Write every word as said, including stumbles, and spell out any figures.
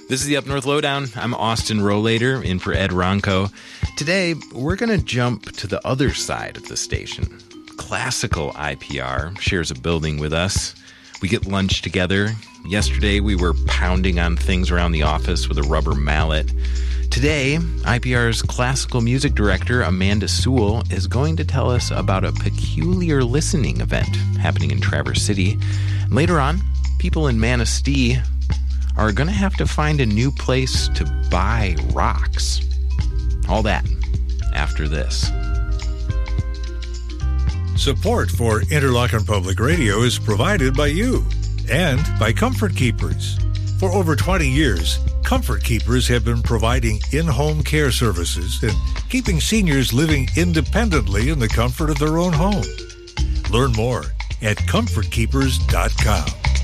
This is the Up North Lowdown. I'm Austin Rollader, in for Ed Ronco. Today, we're going to jump to the other side of the station. Classical I P R shares a building with us. We get lunch together. Yesterday, we were pounding on things around the office with a rubber mallet. Today, I P R's classical music director, Amanda Sewell, is going to tell us about a peculiar listening event happening in Traverse City. And later on, people in Manistee are going to have to find a new place to buy rocks. All that after this. Support for Interlochen Public Radio is provided by you and by Comfort Keepers. For over twenty years, Comfort Keepers have been providing in-home care services and keeping seniors living independently in the comfort of their own home. Learn more at comfort keepers dot com.